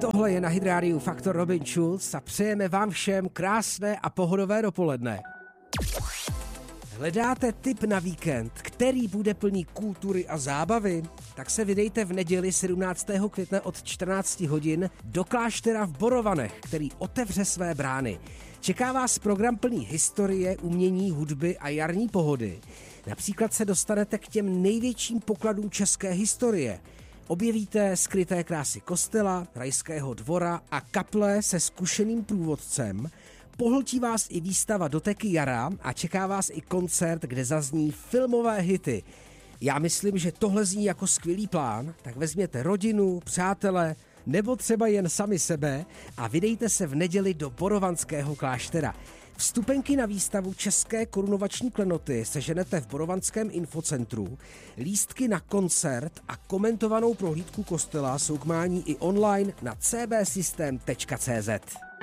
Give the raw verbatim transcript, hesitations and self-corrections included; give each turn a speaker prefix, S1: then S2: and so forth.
S1: Tohle je na Hydrádiu Faktor Robin Schulz a přejeme vám všem krásné a pohodové dopoledne. Hledáte tip na víkend, který bude plný kultury a zábavy? Tak se vydejte v neděli sedmnáctého května od čtrnácti hodin do kláštera v Borovanech, který otevře své brány. Čeká vás program plný historie, umění, hudby a jarní pohody. Například se dostanete k těm největším pokladům české historie. Objevíte skryté krásy kostela, rajského dvora a kaple se zkušeným průvodcem. Pohltí vás i výstava Doteky jara a čeká vás i koncert, kde zazní filmové hity. Já myslím, že tohle zní jako skvělý plán, tak vezměte rodinu, přátele nebo třeba jen sami sebe a vydejte se v neděli do Borovanského kláštera. Vstupenky na výstavu České korunovační klenoty seženete v Borovanském infocentru. Lístky na koncert a komentovanou prohlídku kostela jsou k mání i online na c b system tečka c z.